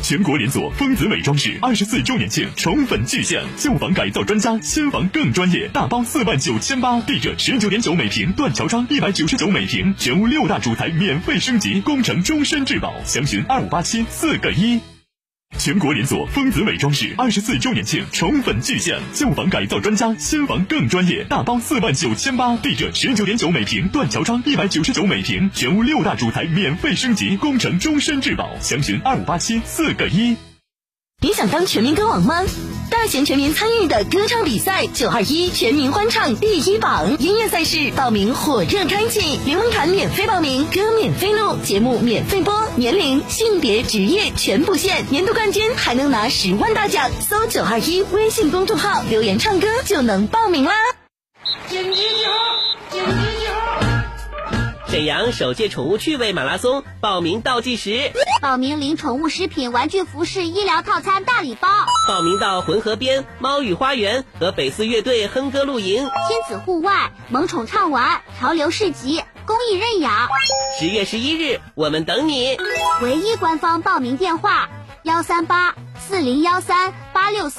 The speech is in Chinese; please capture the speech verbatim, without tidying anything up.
全国连锁丰子美装饰二十四周年庆宠粉巨献，旧房改造专家，新房更专业，大包四万九千八，地者十九点九每平，断桥窗一百九十九每平，全屋六大主材免费升级，工程终身质保，详询二五八七四个一。全国连锁丰子美装饰二十四周年庆宠粉巨献，旧房改造专家，新房更专业，大包四万九千八，地者十九点九每平，断桥窗一百九十九每平，全屋六大主材免费升级，工程终身质保，详询二五八七四个一。 你想当全民歌王吗？大型全民参与的歌唱比赛九二一全民欢唱第一榜音乐赛事报名火热开启，联盟团免费报名，歌免费录，节目免费播，年龄、性别、职业全不限，年度冠军还能拿十万大奖。搜九二一微信公众号留言唱歌就能报名啦。 紧急集合！紧急集合！ 沈阳首届宠物趣味马拉松报名倒计时， 报名领宠物食品、玩具、服饰、医疗套餐大礼包。 报名到浑河边猫语花园和北四乐队哼歌露营， 亲子户外、萌宠畅玩、潮流市集、公益认养。 十月十一日，我们等你。 唯一官方报名电话：幺三八四零幺三八六四。